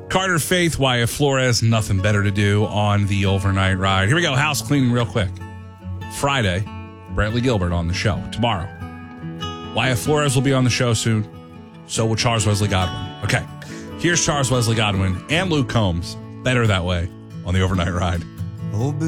Carter Faith, Wyatt Flores, nothing better to do on the overnight ride. Here we go. House cleaning real quick. Friday, Brantley Gilbert on the show. Tomorrow, Wyatt Flores will be on the show soon. So will Charles Wesley Godwin. Okay, here's Charles Wesley Godwin and Luke Combs. Better that way on the overnight ride.